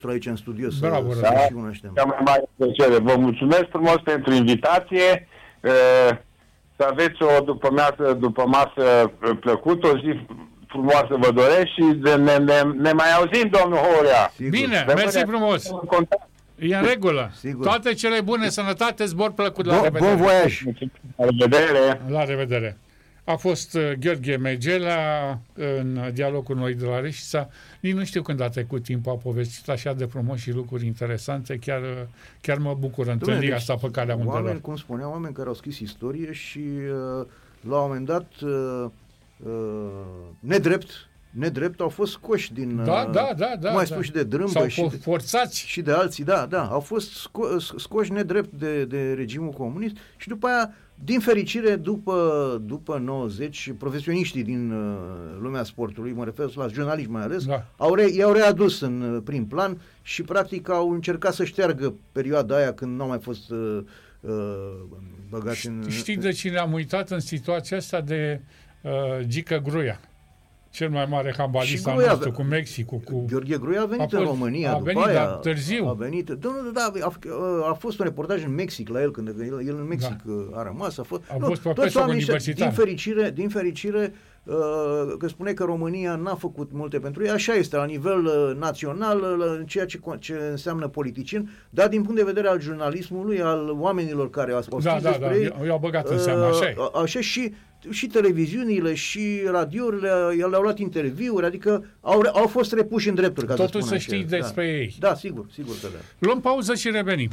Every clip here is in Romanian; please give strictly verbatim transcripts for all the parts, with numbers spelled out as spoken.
aici în studio să, Bravo, să da, și cunoaștem. Cea mai mare plăcere. Vă mulțumesc frumos pentru invitație. Să aveți o după masă, după masă plăcută, o zi frumoasă vă doresc și ne, ne, ne mai auzim, domnul Horea. Sigur. Bine, de mersi frumos. E în regulă. Sigur. Toate cele bune, sănătate, zbor plăcut. La Bon, revedere. bon voiaj. La revedere. La revedere. A fost uh, Gheorghe Megela în dialog cu noi de la Reșița. Nici nu știu când a trecut timpul, a povestit așa de frumos și lucruri interesante. Chiar, chiar mă bucur întâlnirea deci, asta pe calea muntelor. Oameni, cum spuneam, oameni care au scris istorie și uh, la un moment dat uh, uh, nedrept nedrept au fost scoși din... Da, da, da, da. Cum ai da. spus și de Drâmbă Sau și de, forțați. și de alții, da, da. Au fost sco- scoși nedrept de, de regimul comunist și după aia, din fericire, după, după nouăzeci, profesioniștii din uh, lumea sportului, mă refer la jurnaliști mai ales, da. au re- i-au readus în prim plan și practic au încercat să șteargă perioada aia când nu au mai fost uh, uh, băgați în... Știi de cine am uitat în situația asta? De uh, Gică Gruia. Cel mai mare handbalist al nostru, cu Mexicul. Cu... Gheorghe Gruia a venit a fost, în România a după venit, aia. Da, târziu. A venit, da, da, a, a fost un reportaj în Mexic la el, când el, el în Mexic da. a rămas. A fost, a nu, fost profesor universitar. Din fericire, din fericire uh, că spune că România n-a făcut multe pentru ei, așa este, la nivel uh, național, uh, ceea ce, ce înseamnă politicieni, dar din punct de vedere al jurnalismului, al oamenilor care au scris da, da, despre da, ei, i-au băgat în seamă, așa e. Uh, așa și și televiziunile și radiourile le-au luat interviuri, adică au, au fost repuși în drepturi. Ca Totul să, să știi da. despre ei. Da, sigur, sigur că da. Luăm pauză și revenim.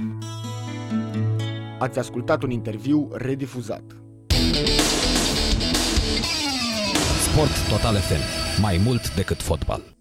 Ați ascultat un interviu redifuzat. Sport Total F M. Mai mult decât fotbal.